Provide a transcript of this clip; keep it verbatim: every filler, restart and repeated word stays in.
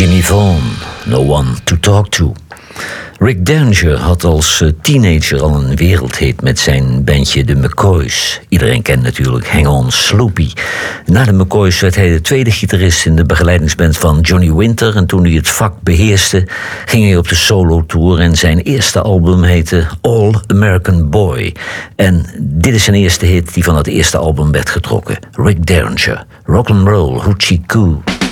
Jimmy Vaughan, No One to Talk To. Rick Derringer had als teenager al een wereldhit met zijn bandje de McCoys. Iedereen kent natuurlijk Hang On Sloopy. Na de McCoys werd hij de tweede gitarist in de begeleidingsband van Johnny Winter. En toen hij het vak beheerste, ging hij op de solo-tour. En zijn eerste album heette All American Boy. En dit is zijn eerste hit die van het eerste album werd getrokken. Rick Derringer, Rock'n'Roll Hoochie Coo.